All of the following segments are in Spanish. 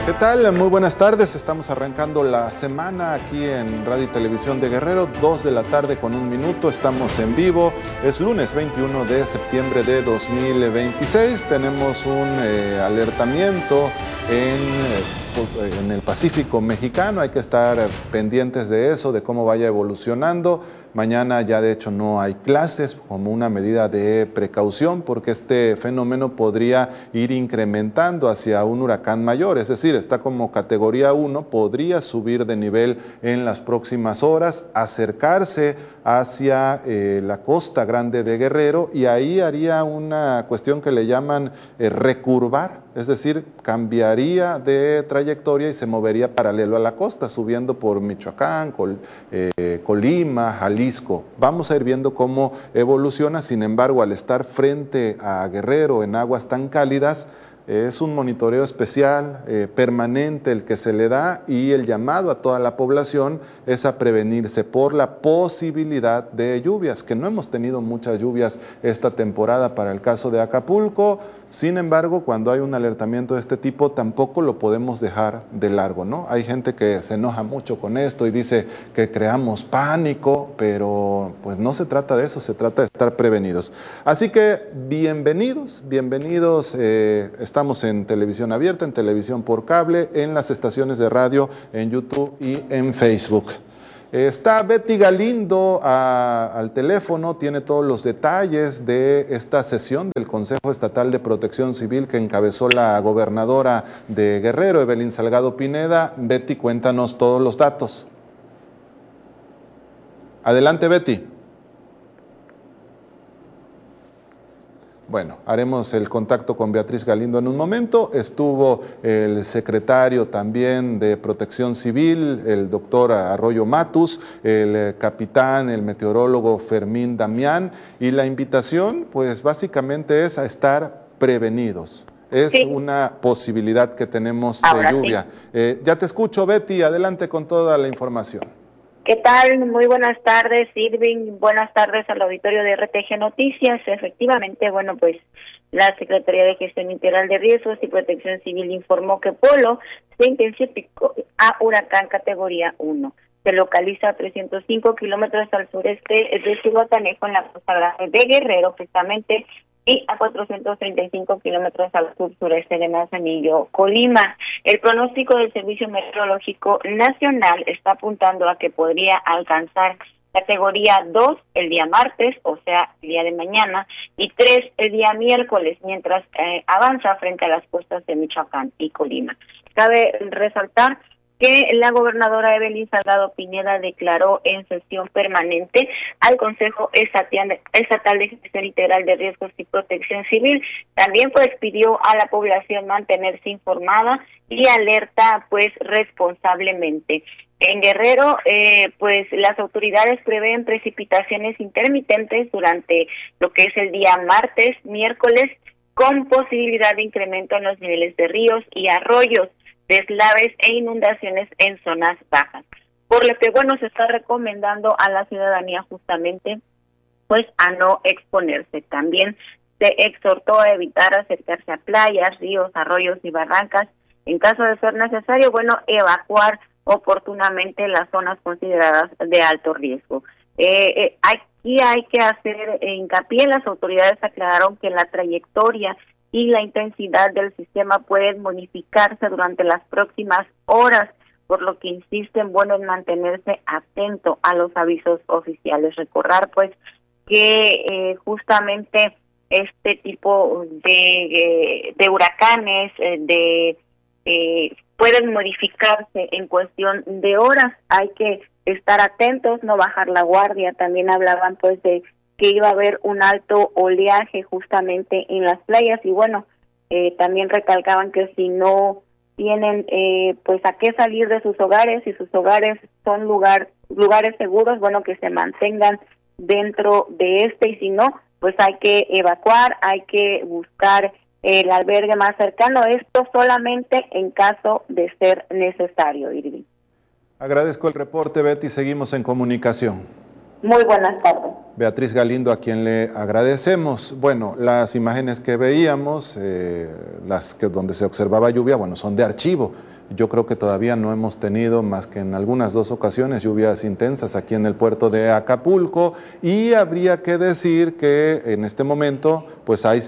¿Qué tal? Muy buenas tardes. Estamos arrancando la semana aquí en Radio y Televisión de Guerrero, 2 de la tarde con 1 minuto. Estamos en vivo. Es lunes 21 de septiembre de 2026. Tenemos un alertamiento en el Pacífico mexicano. Hay que estar pendientes de eso, de cómo vaya evolucionando. Mañana ya de hecho no hay clases como una medida de precaución porque este fenómeno podría ir incrementando hacia un huracán mayor, es decir, está como categoría 1, podría subir de nivel en las próximas horas, acercarse hacia la costa grande de Guerrero y ahí haría una cuestión que le llaman recurvar, es decir, cambiaría de trayectoria y se movería paralelo a la costa, subiendo por Michoacán, Colima, Jalisco. Vamos a ir viendo cómo evoluciona, sin embargo, al estar frente a Guerrero en aguas tan cálidas, es un monitoreo especial, permanente el que se le da y el llamado a toda la población es a prevenirse por la posibilidad de lluvias, que no hemos tenido muchas lluvias esta temporada para el caso de Acapulco. Sin embargo, cuando hay un alertamiento de este tipo, tampoco lo podemos dejar de largo, ¿no? Hay gente que se enoja mucho con esto y dice que creamos pánico, pero pues no se trata de eso, se trata de estar prevenidos. Así que bienvenidos, estamos en televisión abierta, en televisión por cable, en las estaciones de radio, en YouTube y en Facebook. Está Betty Galindo al teléfono, tiene todos los detalles de esta sesión del Consejo Estatal de Protección Civil que encabezó la gobernadora de Guerrero, Evelyn Salgado Pineda. Betty, cuéntanos todos los datos. Adelante, Betty. Bueno, haremos el contacto con Beatriz Galindo en un momento. Estuvo el secretario también de Protección Civil, el doctor Arroyo Matus, el capitán, el meteorólogo Fermín Damián, y la invitación, pues básicamente es a estar prevenidos. Es sí, una posibilidad que tenemos de lluvia. Sí. Ya te escucho, Betty, adelante con toda la información. ¿Qué tal? Muy buenas tardes, Irving. Buenas tardes al auditorio de RTG Noticias. Efectivamente, bueno, pues la Secretaría de Gestión Integral de Riesgos y Protección Civil informó que Polo se intensificó a huracán categoría 1. Se localiza a 305 kilómetros al sureste de Zihuatanejo, en la costa grande de Guerrero, precisamente, y a 435 kilómetros al sur-sureste de Manzanillo, Colima. El pronóstico del Servicio Meteorológico Nacional está apuntando a que podría alcanzar categoría 2 el día martes, o sea, el día de mañana, y 3 el día miércoles, mientras avanza frente a las costas de Michoacán y Colima. Cabe resaltar que la gobernadora Evelyn Salgado Pineda declaró en sesión permanente al Consejo Estatal de Gestión Integral de Riesgos y Protección Civil. También pues pidió a la población mantenerse informada y alerta pues responsablemente. En Guerrero, pues las autoridades prevén precipitaciones intermitentes durante lo que es el día martes, miércoles, con posibilidad de incremento en los niveles de ríos y arroyos, deslaves e inundaciones en zonas bajas. Por lo que, bueno, se está recomendando a la ciudadanía justamente, pues, a no exponerse. También se exhortó a evitar acercarse a playas, ríos, arroyos y barrancas. En caso de ser necesario, bueno, evacuar oportunamente las zonas consideradas de alto riesgo. Aquí hay que hacer hincapié. Las autoridades aclararon que la trayectoria y la intensidad del sistema pueden modificarse durante las próximas horas, por lo que insisten, bueno, en mantenerse atento a los avisos oficiales. Recordar, pues, que justamente este tipo de huracanes pueden modificarse en cuestión de horas. Hay que estar atentos, no bajar la guardia. También hablaban, pues, de que iba a haber un alto oleaje justamente en las playas y bueno, también recalcaban que si no tienen pues a qué salir de sus hogares, si sus hogares son lugares seguros, bueno, que se mantengan dentro de y si no, pues hay que evacuar, hay que buscar el albergue más cercano, esto solamente en caso de ser necesario, Irving. Agradezco el reporte, Betty, seguimos en comunicación. Muy buenas tardes. Beatriz Galindo, a quien le agradecemos. Bueno, las imágenes que veíamos, donde se observaba lluvia, bueno, son de archivo. Yo creo que todavía no hemos tenido más que en algunas 2 ocasiones lluvias intensas aquí en el puerto de Acapulco, y habría que decir que en este momento pues hay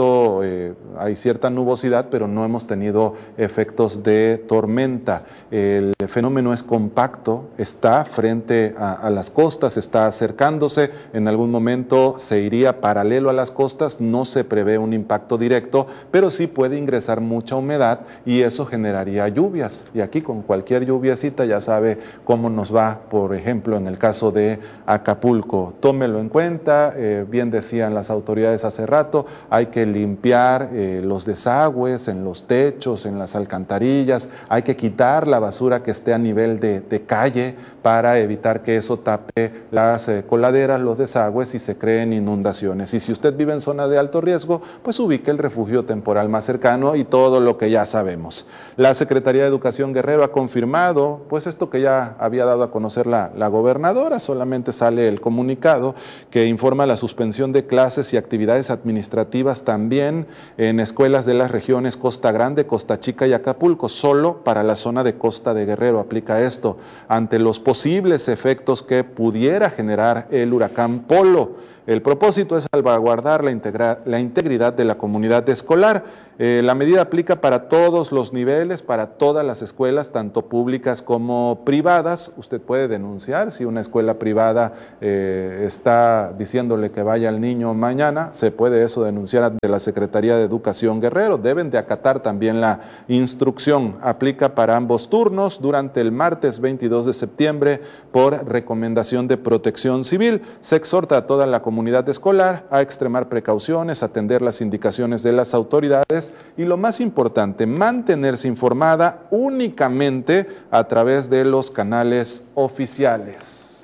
cierta nubosidad, pero no hemos tenido efectos de tormenta. El fenómeno es compacto, está frente a las costas, está acercándose, en algún momento se iría paralelo a las costas, no se prevé un impacto directo, pero sí puede ingresar mucha humedad y eso generaría lluvias. Y aquí con cualquier lluviacita ya sabe cómo nos va, por ejemplo, en el caso de Acapulco. Tómelo en cuenta, bien decían las autoridades hace rato, hay que limpiar los desagües en los techos, en las alcantarillas, hay que quitar la basura que esté a nivel de calle para evitar que eso tape las coladeras, los desagües y se creen inundaciones. Y si usted vive en zona de alto riesgo, pues ubique el refugio temporal más cercano y todo lo que ya sabemos. La Secretaría de Educación Guerrero ha confirmado pues esto que ya había dado a conocer la gobernadora, solamente sale el comunicado que informa la suspensión de clases y actividades administrativas también en escuelas de las regiones Costa Grande, Costa Chica y Acapulco, solo para la zona de Costa de Guerrero aplica esto, ante los posibles efectos que pudiera generar el huracán Polo. El propósito es salvaguardar la integridad de la comunidad escolar. La medida aplica para todos los niveles, para todas las escuelas, tanto públicas como privadas. Usted puede denunciar si una escuela privada está diciéndole que vaya al niño mañana, se puede eso denunciar ante la Secretaría de Educación Guerrero. Deben de acatar también la instrucción. Aplica para ambos turnos durante el martes 22 de septiembre por recomendación de Protección Civil. Se exhorta a toda la comunidad escolar a extremar precauciones, atender las indicaciones de las autoridades y, lo más importante, mantenerse informada únicamente a través de los canales oficiales.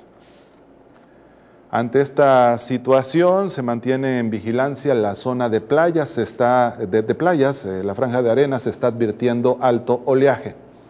Ante esta situación se mantiene en vigilancia la zona de playas, la franja de arena se está advirtiendo alto oleaje.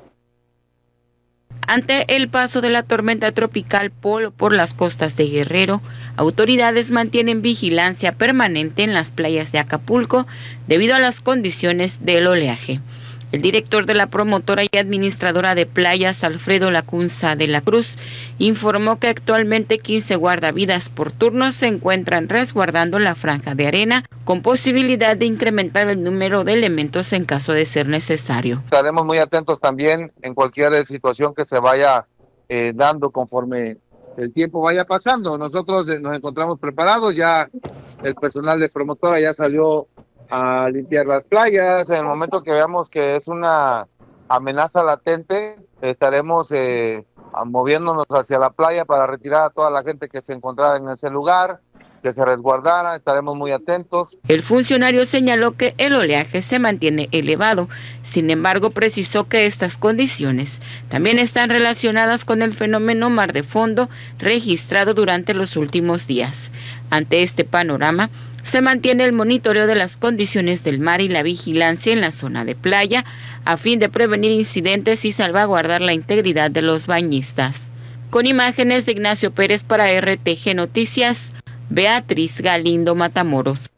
Ante el paso de la tormenta tropical Polo por las costas de Guerrero, autoridades mantienen vigilancia permanente en las playas de Acapulco debido a las condiciones del oleaje. El director de la promotora y administradora de playas, Alfredo Lacunza de la Cruz, informó que actualmente 15 guardavidas por turno se encuentran resguardando la franja de arena, con posibilidad de incrementar el número de elementos en caso de ser necesario. Estaremos muy atentos también en cualquier situación que se vaya dando conforme el tiempo vaya pasando. Nosotros nos encontramos preparados, ya el personal de promotora ya salió a limpiar las playas. En el momento que veamos que es una amenaza latente, estaremos moviéndonos hacia la playa para retirar a toda la gente que se encontrara en ese lugar, que se resguardara. Estaremos muy atentos. El funcionario señaló que el oleaje se mantiene elevado, sin embargo precisó que estas condiciones también están relacionadas con el fenómeno mar de fondo registrado durante los últimos días. Ante este panorama, se mantiene el monitoreo de las condiciones del mar y la vigilancia en la zona de playa a fin de prevenir incidentes y salvaguardar la integridad de los bañistas. Con imágenes de Ignacio Pérez para RTG Noticias, Beatriz Galindo Matamoros.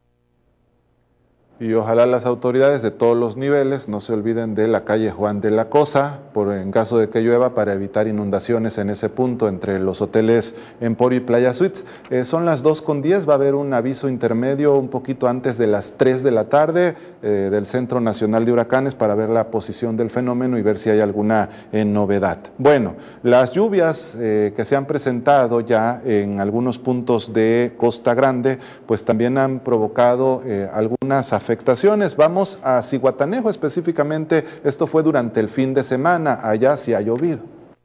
Y ojalá las autoridades de todos los niveles no se olviden de la calle Juan de la Cosa, en caso de que llueva, para evitar inundaciones en ese punto entre los hoteles Emporio y Playa Suites. Son las 2:10, va a haber un aviso intermedio un poquito antes de las 3 de la tarde del Centro Nacional de Huracanes para ver la posición del fenómeno y ver si hay alguna novedad. Bueno, las lluvias que se han presentado ya en algunos puntos de Costa Grande, pues también han provocado algunas afectaciones. Vamos a Zihuatanejo específicamente, esto fue durante el fin de semana, allá sí ha llovido.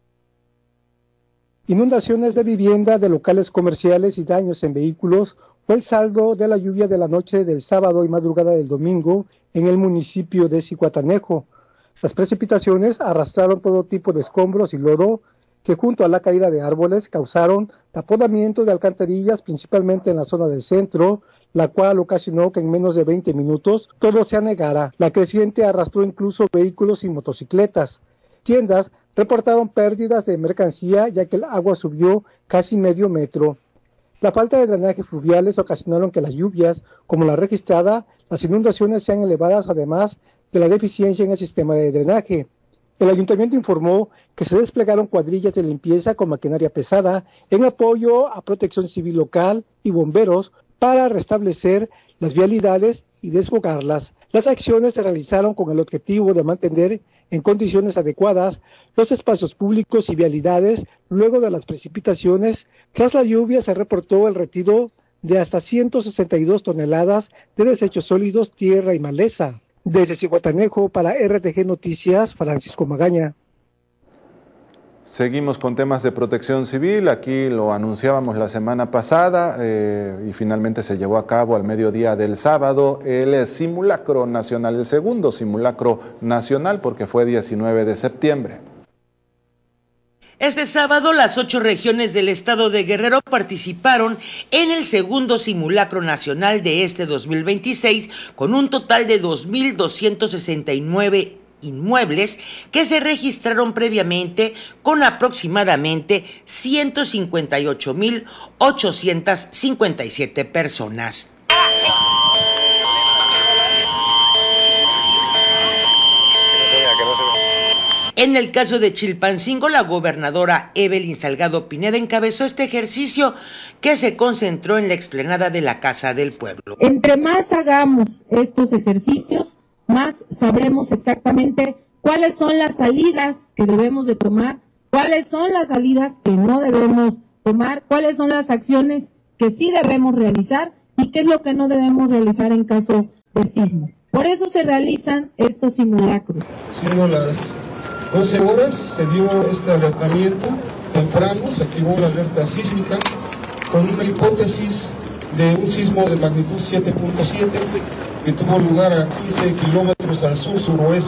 Inundaciones de vivienda, de locales comerciales y daños en vehículos fue el saldo de la lluvia de la noche del sábado y madrugada del domingo en el municipio de Zihuatanejo. Las precipitaciones arrastraron todo tipo de escombros y lodo que, junto a la caída de árboles, causaron taponamiento de alcantarillas, principalmente en la zona del centro, la cual ocasionó que en menos de 20 minutos todo se anegara. La creciente arrastró incluso vehículos y motocicletas. Tiendas reportaron pérdidas de mercancía ya que el agua subió casi medio metro. La falta de drenajes fluviales ocasionaron que las lluvias, como la registrada, las inundaciones sean elevadas, además de la deficiencia en el sistema de drenaje. El ayuntamiento informó que se desplegaron cuadrillas de limpieza con maquinaria pesada en apoyo a Protección Civil local y bomberos para restablecer las vialidades y desfogarlas. Las acciones se realizaron con el objetivo de mantener en condiciones adecuadas los espacios públicos y vialidades luego de las precipitaciones. Tras la lluvia se reportó el retiro de hasta 162 toneladas de desechos sólidos, tierra y maleza. Desde Zihuatanejo para RTG Noticias, Francisco Magaña. Seguimos con temas de protección civil. Aquí lo anunciábamos la semana pasada y finalmente se llevó a cabo al mediodía del sábado el simulacro nacional, el segundo simulacro nacional porque fue 19 de septiembre. Este sábado, las 8 regiones del estado de Guerrero participaron en el segundo simulacro nacional de este 2026, con un total de 2.269 inmuebles que se registraron previamente, con aproximadamente 158.857 personas. En el caso de Chilpancingo, la gobernadora Evelyn Salgado Pineda encabezó este ejercicio que se concentró en la explanada de la Casa del Pueblo. Entre más hagamos estos ejercicios, más sabremos exactamente cuáles son las salidas que debemos de tomar, cuáles son las salidas que no debemos tomar, cuáles son las acciones que sí debemos realizar y qué es lo que no debemos realizar en caso de sismo. Por eso se realizan estos simulacros. Siendo las 12 horas se dio este alertamiento temprano, se activó la alerta sísmica con una hipótesis de un sismo de magnitud 7.7 que tuvo lugar a 15 kilómetros al sur-suroeste